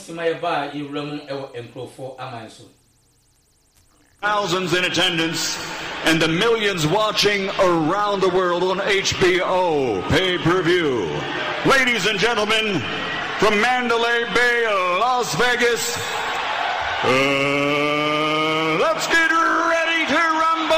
Simayaba Iram Encrofo Amanso. Thousands in attendance and the millions watching around the world on HBO pay-per-view. Ladies and gentlemen, from Mandalay Bay, Las Vegas, let's get ready to rumble!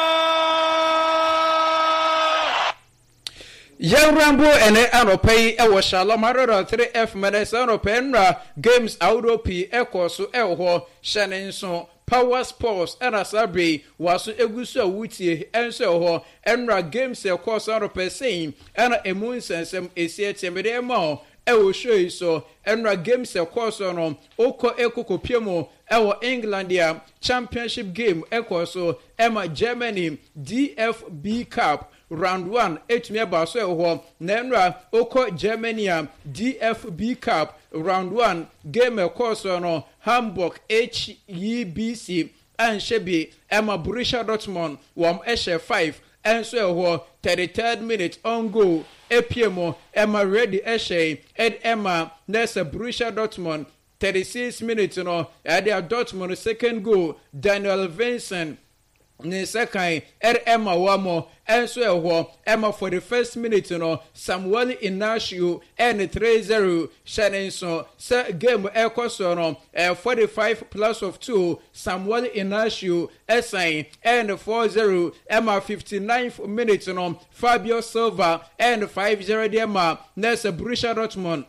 Young Rambo and Anopay, Ewa Shalom, 3F Menes, Anopenra, Games Auropi, Echo, so Elho, Shannon, so. Power Sports and Asabi was Eguso Witty and so ho Enra Games a course out of per saying and a moon sense a set more. I will show you so Enra Games a course on Oko Eko Piemo our Englandia Championship game Echo so Emma Germany DFB Cup round 1 8 baso ho Nenra Oko Germany DFB Cup round 1 game a course on Hamburg HEBC and Shebi Emma Borussia Dortmund wam Eshe 5 and so 33rd minute on goal Epiemo Emma ready Eshe Ed Emma Nessa Borussia Dortmund 36 minutes at their Dortmund second goal Daniel Vincent ne second Emma Wamo and so Emma for the first minute Samuel Inacio and 3-0 Shannon so game Ecoson 45 plus of 2 Samuel Inacio SI and 4-0 Emma 59th minute Fabio Silva and 5-0 Emma Nessa Borussia Dortmund.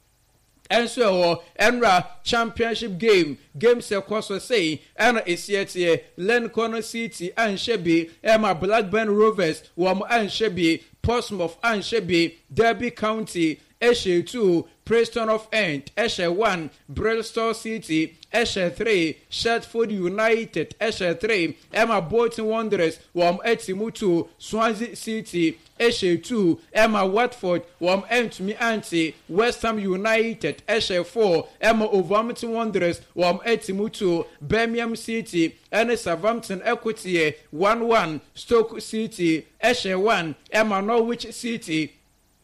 And so, Enra Championship games across say, Anna is yet here, Lincoln City and Sheby, Emma Blackburn Rovers, Wam and Sheby, Portsmouth and Sheby, Derby County, Eshe 2, Preston of End, Eshe 1, Bristol City, Eshe 3, Shetford United, Eshe 3, Emma Bolton Wanderers, Wam Etimu 2, Swansea City, Eshe 2, Emma Watford, Wam Entumi Anti, West Ham United, Eshe 4, Emma Wolverhampton Wanderers, Wam Etimu 2, Birmingham City, and Southampton Equity, 1-1, Stoke City, Eshe 1, Emma Norwich City,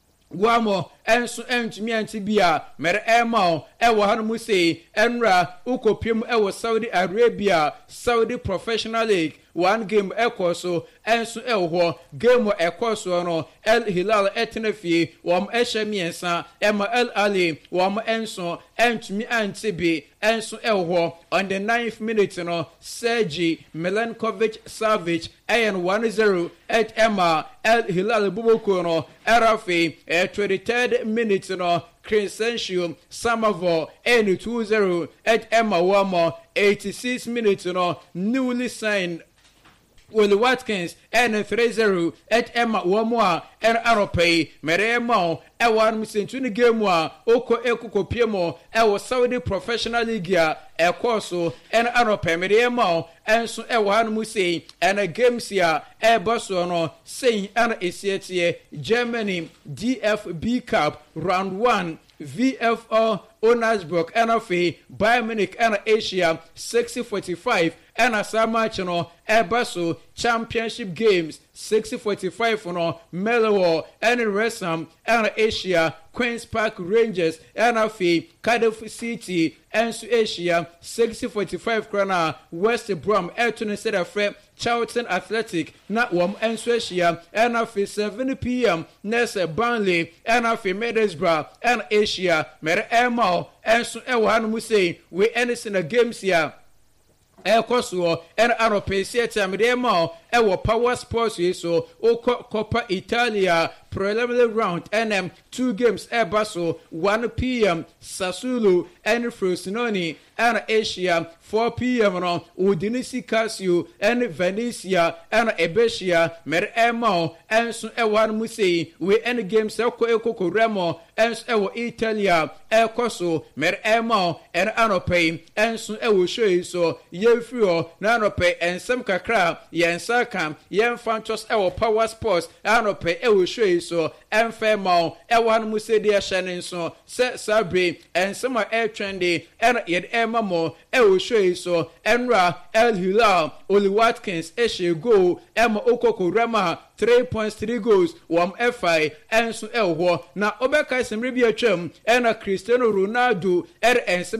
Guamo enso entumi antibia mere ema ewo hanu say enra ukopiem ewo Saudi Arabia Saudi Professional League one game ekoso enso ewo game ekoso no El Hilal Etnefie wam eshemiensa ema El Ali wam enso entumi antibi enso ewo on the 9th minute no Sergi Milankovic Savic and 1-0 at Emma El Hilal Buboko no Arafi 23rd minute no Crescencio Samavo and 2-0 at Emma Wamo 86 minutes no newly signed Willie Watkins and 3-0 at Emma Wamo and Arope Meremo Ewan Missing game Oko Ekuko Piemo Ewa Saudi Professional League Ekoso and Arope Meremo and so Ewan Musi and a games here Ebosono saying and is Germany DFB Cup round 1 VFO Onersburg NFA Bayern Munich and Asia 60-45 and a Samachino Ebaso Championship Games 60-45 no Mellor and Wrexham and Asia Queen's Park Rangers NFA Cardiff City and Asia 60-45 krana West Brom Elton Cedar Charlton Athletic not warm and Asia NFA 7 p.m. Nessa Burnley NFA Middlesbrough and Asia Mere Emo and so Ewan Musay we anything the games here Ekoso and Arope Theatre Medemo Ewo Power Sports so Oko Coppa Italia preliminary round NM 2 games Ebaso 1 p.m. Sassuolo and Frosinone and Asia 4 p.m. no Udinese Casio and Venezia and Ebesia Mer Emo and so Ewan Musei we any games Eko Remo and so Ewo Italia Ekoso Mer Emo and Anope and so Ewo show so Yefrio Nanope and some kakra Yensaka Yen Fantos Ewo Power Sports Anope Ewo show so Enfemo Ewan Musei dia Shannon so set Sabre and some air trendy and yet Emma mo Ewo show so Enra El Hilal Oli Watkins Eshe go Emma Okoko Rema 3.3 goals wam FI and so Elho na Obeka Semrebia Chem and Cristiano Ronaldo and